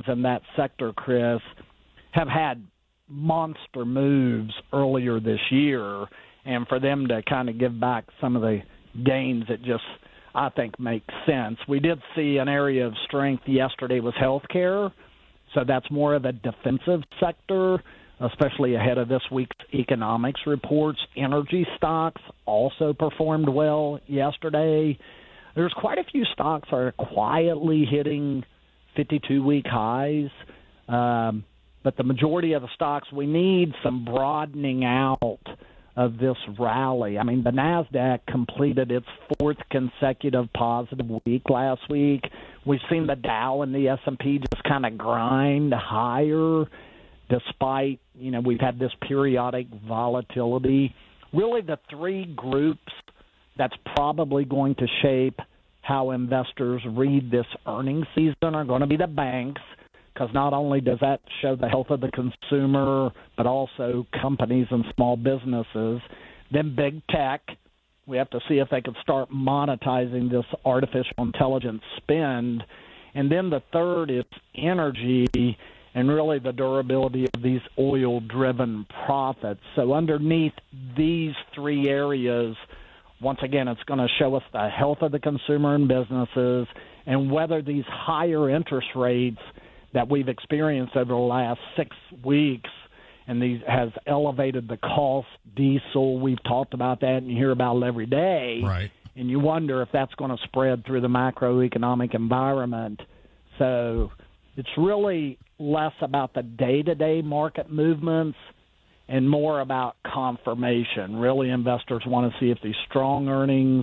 in that sector, Chris, have had monster moves earlier this year, and for them to kind of give back some of the gains, it just, I think, makes sense. We did see an area of strength yesterday was healthcare, so that's more of a defensive sector, especially ahead of this week's economics reports. Energy stocks also performed well yesterday. There's quite a few stocks that are quietly hitting 52-week highs, but the majority of the stocks, we need some broadening out of this rally. I mean, the NASDAQ completed its fourth consecutive positive week last week. We've seen the Dow and the S&P just kind of grind higher despite, we've had this periodic volatility. Really, the three groups that's probably going to shape how investors read this earnings season are going to be the banks, because not only does that show the health of the consumer, but also companies and small businesses. Then big tech, we have to see if they could start monetizing this artificial intelligence spend. And then the third is energy and really the durability of these oil-driven profits. So underneath these three areas, once again, it's going to show us the health of the consumer and businesses and whether these higher interest rates that we've experienced over the last 6 weeks, and these has elevated the cost. Diesel, we've talked about that, and you hear about it every day. Right. And you wonder if that's going to spread through the macroeconomic environment. So it's really less about the day-to-day market movements and more about confirmation. Really, investors want to see if these strong earnings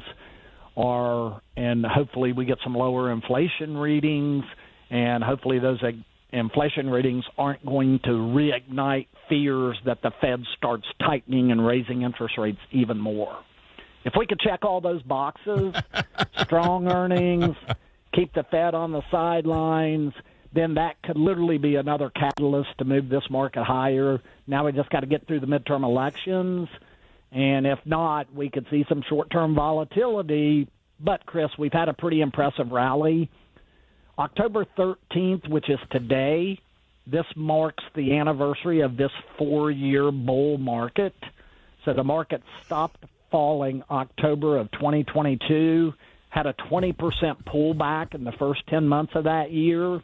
are, and hopefully we get some lower inflation readings, and hopefully those inflation readings aren't going to reignite fears that the Fed starts tightening and raising interest rates even more. If we could check all those boxes, strong earnings, keep the Fed on the sidelines, then that could literally be another catalyst to move this market higher. Now we just got to get through the midterm elections, and if not, we could see some short-term volatility. But, Chris, we've had a pretty impressive rally. October 13th, which is today, this marks the anniversary of this 4-year bull market. So the market stopped falling October of 2022, had a 20% pullback in the first 10 months of that year.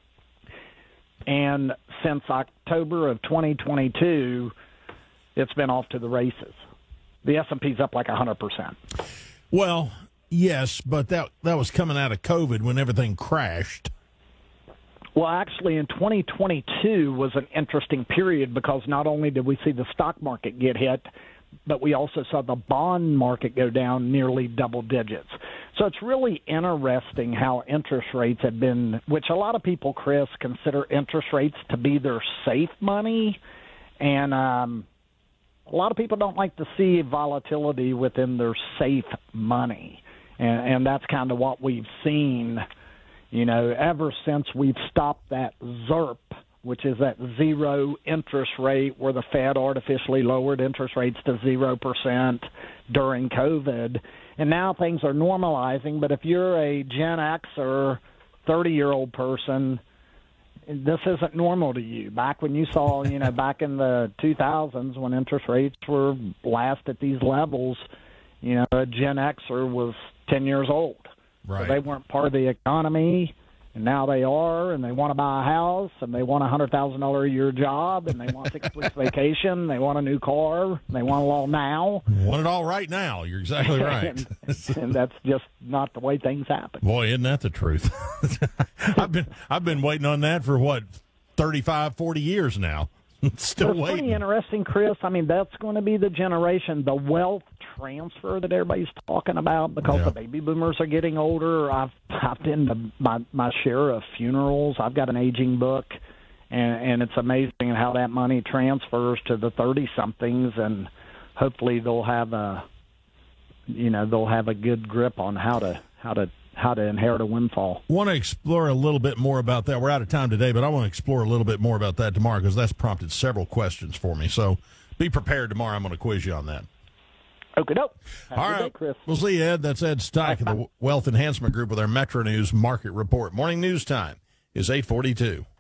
And since October of 2022, it's been off to the races. The S&P's up like 100%. Well, yes, but that was coming out of COVID when everything crashed. Well, actually, in 2022 was an interesting period because not only did we see the stock market get hit, but we also saw the bond market go down nearly double digits. So it's really interesting how interest rates have been, which a lot of people, Chris, consider interest rates to be their safe money. And a lot of people don't like to see volatility within their safe money. And that's kind of what we've seen, ever since we've stopped that ZIRP, which is that zero interest rate where the Fed artificially lowered interest rates to 0% during COVID. And now things are normalizing, but if you're a Gen X or 30-year-old person, this isn't normal to you. Back when you saw, back in the 2000s when interest rates were last at these levels, a Gen Xer was 10 years old. Right. So they weren't part of the economy, and now they are, and they want to buy a house, and they want a $100,000 a year job, and they want 6 weeks vacation, they want a new car, they want it all now. Want it all right now. You're exactly right. and that's just not the way things happen. Boy, isn't that the truth? I've been waiting on that for 35, 40 years now. Still it's waiting. Pretty interesting, Chris. I mean, that's going to be the generation, the wealth transfer that everybody's talking about because the baby boomers are getting older. I've been to my share of funerals. I've got an aging book, and it's amazing how that money transfers to the 30-somethings, and hopefully they'll have a good grip on how to inherit a windfall. Want to explore a little bit more about that. We're out of time today, but I want to explore a little bit more about that tomorrow because that's prompted several questions for me. So be prepared tomorrow. I'm going to quiz you on that. Okay, dope. All right, day, Chris. We'll see you, Ed. That's Ed Steich of the Wealth Enhancement Group with our Metro News Market Report. Morning news time is 8:42.